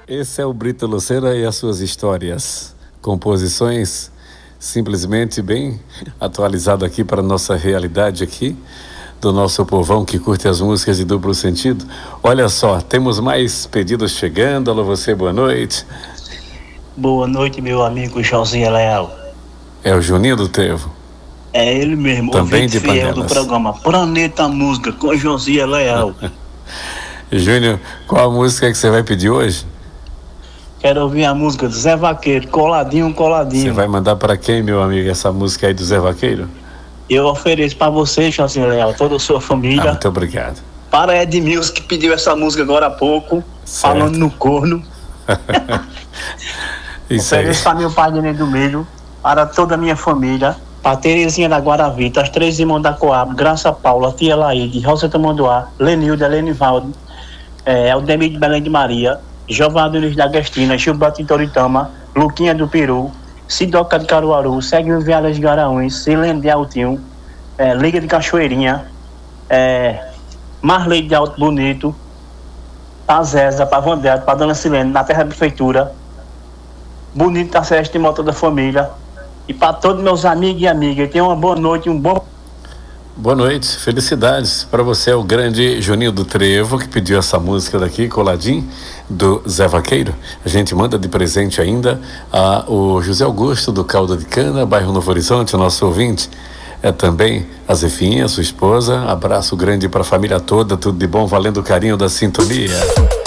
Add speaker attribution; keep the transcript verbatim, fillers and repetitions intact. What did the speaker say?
Speaker 1: Esse é o Brito Lucena e as suas histórias, composições simplesmente bem atualizado aqui para a nossa realidade aqui, do nosso povão que curte as músicas de duplo sentido. Olha só, temos mais pedidos chegando. Alô, você, boa noite.
Speaker 2: Boa noite, meu amigo Josinha Leal.
Speaker 1: É o Juninho do Trevo.
Speaker 2: É ele mesmo,
Speaker 1: também de
Speaker 2: fiel
Speaker 1: Panelas.
Speaker 2: do programa Planeta Música com Josinha Leal.
Speaker 1: Júnior, qual a música que você vai pedir hoje?
Speaker 2: Quero ouvir a música do Zé Vaqueiro, Coladinho, Coladinho.
Speaker 1: Você vai mandar para quem, meu amigo, essa música aí do Zé Vaqueiro?
Speaker 2: Eu ofereço para você, Josinha Leal, toda a sua família.
Speaker 1: Ah, muito obrigado.
Speaker 2: Para Edmilson, que pediu essa música agora há pouco,
Speaker 1: certo.
Speaker 2: Falando no corno.
Speaker 1: Isso aí.
Speaker 2: Ofereço para meu pai Nenê do Milho, para toda a minha família, para Terezinha da Guaravita, as três irmãs da Coab, Graça Paula, Tia Laide, Rosa Tamanduá, Lenilda, Lenivaldo, é, Aldemir de Belém de Maria, Giovanni Luiz da Agostina, Gilberto de Toritama, Luquinha do Peru, Sidoca de Caruaru, Seguinho Viadas de Garanhuns, Silene de Altinho, é, Liga de Cachoeirinha, é, Marley de Alto Bonito, para Zéza, para Vandeto, para Dona Silene, na Terra da Prefeitura, Bonito da Seste de Moto da Família, e para todos meus amigos e amigas. Tenham uma boa noite e um bom...
Speaker 1: Boa noite, felicidades para você, o grande Juninho do Trevo, que pediu essa música daqui, Coladinho, do Zé Vaqueiro. A gente manda de presente ainda a o José Augusto do Caldo de Cana, bairro Novo Horizonte, o nosso ouvinte. É também a Zefinha, sua esposa. Abraço grande para a família toda, tudo de bom, valendo o carinho da sintonia.